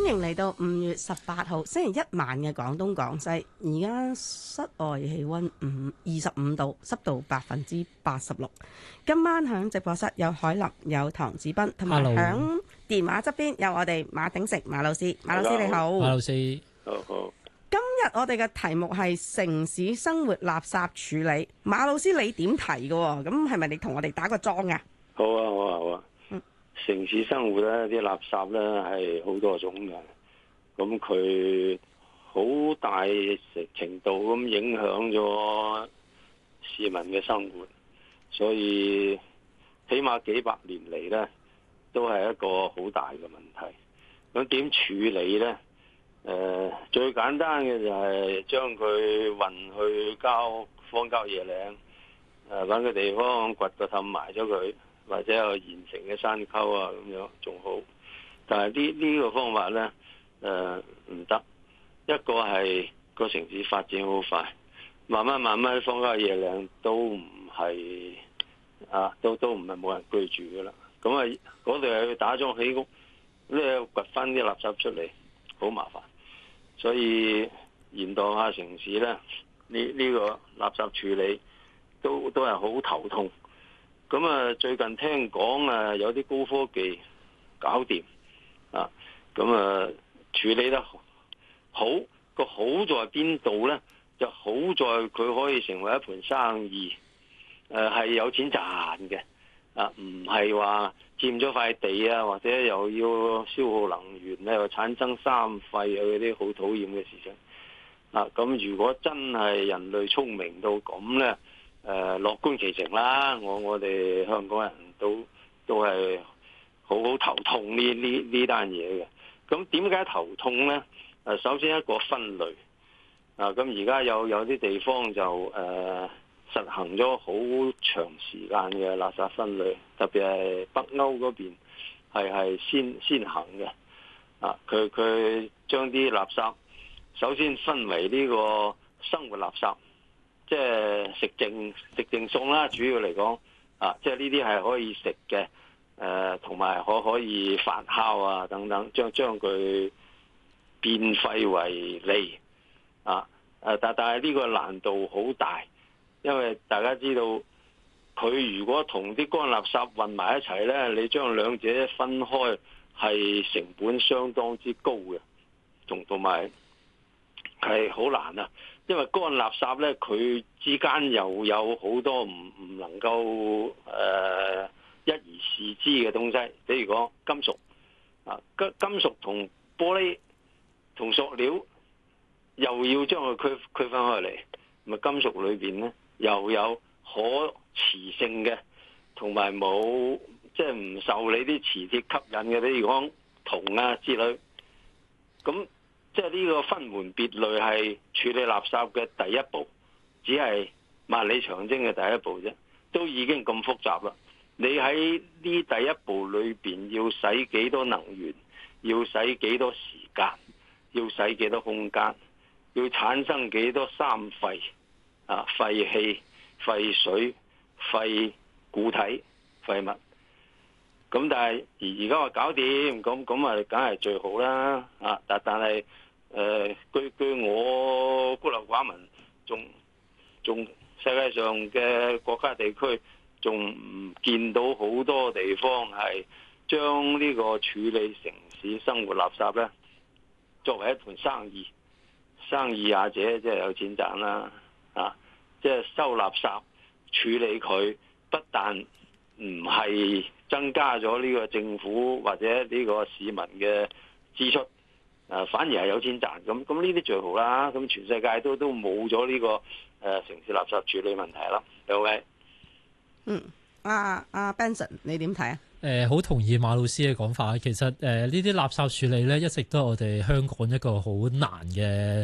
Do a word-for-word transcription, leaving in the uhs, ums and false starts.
歡迎嚟到五月十八號星期一晚嘅廣東廣西。而家室外氣溫五二十五度，濕度百分之八十六。今晚響直播室有海林、有唐子斌，同埋響電話側邊有我哋馬鼎盛馬老師。馬老師你好， 馬老師好好。 今日我哋嘅題目係城市生活垃圾處理。馬老師你點提嘅？咁係咪你同我哋打個莊啊？ 好啊，好啊，好啊。嗯、城市生活咧，啲垃圾咧係好多種嘅，咁佢好大程度咁影響咗市民嘅生活，所以起碼幾百年嚟咧，都係一個好大嘅問題。咁點處理咧？誒、呃，最簡單嘅就係將佢運去郊荒郊野嶺，誒、呃，搵個地方掘個氹埋咗佢，或者有現成嘅山溝啊，咁樣仲好。但係呢呢個方法咧，誒唔得。一個係個城市發展好快，慢慢慢慢荒郊野嶺都唔係啊，都都唔係冇人居住噶啦。咁啊，嗰度又要打樁起屋，咧掘翻啲垃圾出嚟，好麻煩。所以現代化城市咧，呢呢、呢個垃圾處理都都係好頭痛。咁啊，最近聽講啊，有啲高科技搞掂啊，咁啊處理得好。個好在邊度咧？就好在佢可以成為一盤生意，誒、呃、係有錢賺嘅啊，唔係話佔咗塊地啊，或者又要消耗能源咧，又產生三廢啊嗰啲好討厭嘅事情啊。咁如果真係人類聰明到咁咧，誒、呃、樂觀其成啦。我我哋香港人都都係好好頭痛呢呢呢單嘢嘅。咁點解頭痛咧？誒，首先一個分類啊，咁而家有有啲地方就誒、呃、實行咗好長時間嘅垃圾分類，特別係北歐嗰邊係係先先行嘅啊。佢佢將啲垃圾首先分為呢個生活垃圾，即係食剩食剩餸啦，主要嚟講啊，即係呢啲係可以食嘅，誒同埋可可以發酵啊等等，將將佢變廢為利啊！誒，但但係呢個難度好大，因為大家知道佢如果同啲乾垃圾混埋一齊呢，你將兩者分開係成本相當之高嘅，同同埋係好難啊！因為乾垃圾呢，佢之間又有好多唔唔能夠誒、呃、一而視之嘅東西，比如講金屬啊，金金屬同玻璃同塑料又要將佢區區分開嚟，咁啊金屬裏邊咧又有可磁性嘅，同埋冇即係唔受你啲磁鐵吸引嘅，比如講銅啊之類。咁即係呢個分門別類係處理垃圾嘅第一步，只係萬里長征嘅第一步啫，都已經咁複雜啦。你喺呢第一步裏邊要使幾多能源，要使幾多時間，要使幾多空間，要產生幾多三廢啊，廢氣、廢水、廢固體、廢物。咁但係而而家話搞掂，咁咁啊，梗係最好啦啊！但但係誒，據據我孤陋寡聞，仲仲世界上嘅國家地區仲唔見到好多地方係將呢個處理城市生活垃圾咧，作為一盤生意，生意也者即係有錢賺啦，啊！即係收垃圾處理佢，不但唔係增加咗呢個政府或者呢個市民嘅支出，啊，反而係有錢賺。咁咁呢啲最好啦。咁全世界都都冇咗呢個誒、呃、城市垃圾處理問題啦。各位， 嗯，阿阿 Benson 你點睇啊？ 誒好、呃、同意馬老師嘅講法。其實誒呢啲垃圾處理咧，一直都係我哋香港一個好難嘅